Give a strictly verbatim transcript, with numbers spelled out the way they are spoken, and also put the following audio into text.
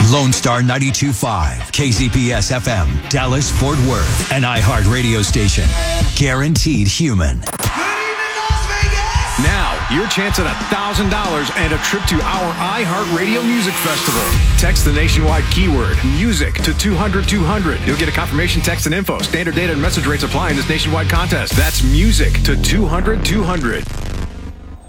Lone Star ninety-two point five, K Z P S F M, Dallas, Fort Worth, an iHeart radio station. Guaranteed human. Now, your chance at one thousand dollars and a trip to our iHeartRadio Music Festival. Text the nationwide keyword music to two hundred two hundred. You'll get a confirmation text and info. Standard data and message rates apply in this nationwide contest. That's music to two hundred two hundred.